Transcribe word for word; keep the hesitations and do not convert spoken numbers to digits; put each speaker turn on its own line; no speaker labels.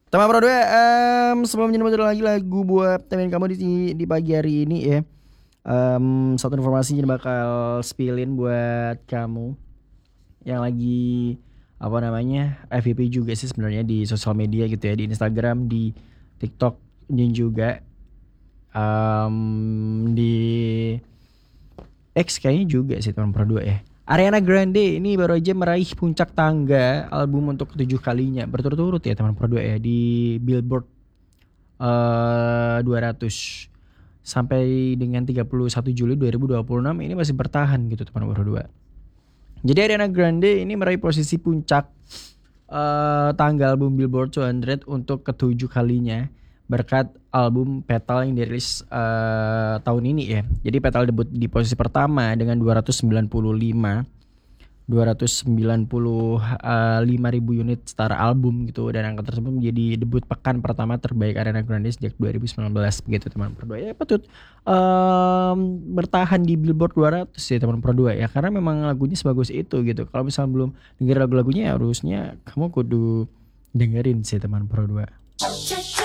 Teman Pro dua, em, sebelum menyentuh lagi lagu buat temen kamu di di pagi hari ini ya. Em, satu informasi yang bakal spillin buat kamu yang lagi apa namanya F Y P juga sih sebenarnya di sosial media gitu ya, di Instagram, di TikTok dan juga em, di X kayaknya juga sih teman Pro dua ya. Ariana Grande ini baru aja meraih puncak tangga album untuk ketujuh kalinya berturut-turut ya teman Pro dua ya di Billboard eh dua ratus sampai dengan tiga puluh satu Juli dua ribu dua puluh enam ini masih bertahan gitu teman Pro dua. Jadi Ariana Grande ini meraih posisi puncak eh tangga album Billboard dua ratus untuk ketujuh kalinya berkat album Petal yang dirilis eh, tahun ini ya. Jadi Petal debut di posisi pertama dengan dua ratus sembilan puluh lima dua ratus sembilan puluh lima ribu unit setara album gitu, dan angka tersebut menjadi debut pekan pertama terbaik Ariana Grande sejak dua ribu sembilan belas begitu teman Pro dua ya. Patut em, bertahan di Billboard dua ratus ya teman Pro dua ya, karena memang lagunya sebagus itu gitu. Kalau misalnya belum denger lagu-lagunya ya harusnya kamu kudu dengerin sih teman Pro dua.